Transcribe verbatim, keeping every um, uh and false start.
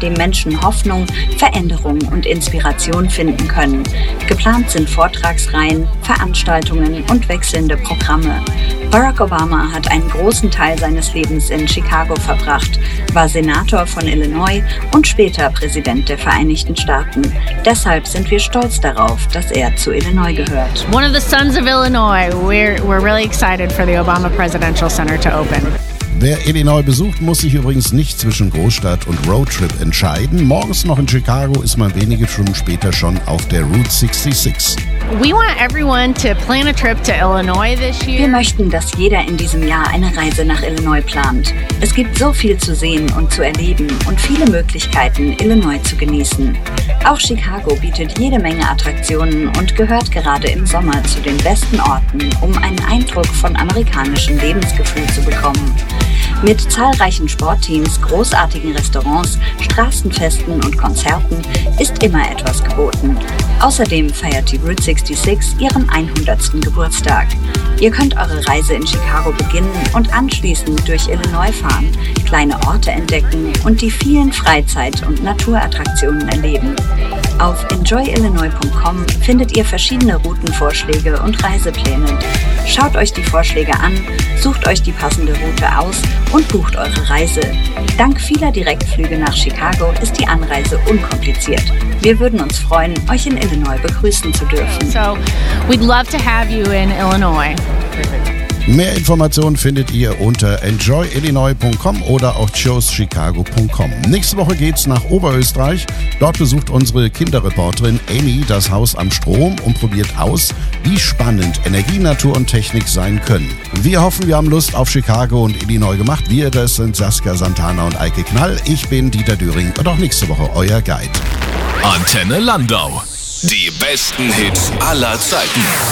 dem Menschen Hoffnung, Veränderung und Inspiration finden können. Geplant sind Vortragsreihen, Veranstaltungen und wechselnde Programme. Barack Obama hat einen großen Teil seines Lebens in Chicago verbracht, war Senator von Illinois und später Präsident der Vereinigten Staaten. Deshalb sind wir stolz darauf, dass er zu Illinois gehört. One of the sons of Illinois. We're, we're really excited for the Obama Presidential Center to open. Wer Illinois besucht, muss sich übrigens nicht zwischen Großstadt und Roadtrip entscheiden. Morgens noch in Chicago ist man wenige Stunden später schon auf der Route sechsundsechzig. We want everyone to plan a trip to Illinois this year. Wir möchten, dass jeder in diesem Jahr eine Reise nach Illinois plant. Es gibt so viel zu sehen und zu erleben und viele Möglichkeiten, Illinois zu genießen. Auch Chicago bietet jede Menge Attraktionen und gehört gerade im Sommer zu den besten Orten, um einen Eindruck von amerikanischem Lebensgefühl zu bekommen. Mit zahlreichen Sportteams, großartigen Restaurants, Straßenfesten und Konzerten ist immer etwas geboten. Außerdem feiert die Route sechsundsechzig ihren hundertsten Geburtstag. Ihr könnt eure Reise in Chicago beginnen und anschließend durch Illinois fahren, kleine Orte entdecken und die vielen Freizeit- und Naturattraktionen erleben. Auf enjoy illinois punkt com findet ihr verschiedene Routenvorschläge und Reisepläne. Schaut euch die Vorschläge an, sucht euch die passende Route aus und bucht eure Reise. Dank vieler Direktflüge nach Chicago ist die Anreise unkompliziert. Wir würden uns freuen, euch in Illinois begrüßen zu dürfen. So, we'd love to have you in Illinois. Mehr Informationen findet ihr unter enjoy illinois punkt com oder auch chose chicago punkt com. Nächste Woche geht's nach Oberösterreich. Dort besucht unsere Kinderreporterin Amy das Haus am Strom und probiert aus, wie spannend Energie, Natur und Technik sein können. Wir hoffen, wir haben Lust auf Chicago und Illinois gemacht. Wir, das sind Saskia Santana und Eike Knall. Ich bin Dieter Döring und auch nächste Woche euer Guide. Antenne Landau. Die besten Hits aller Zeiten.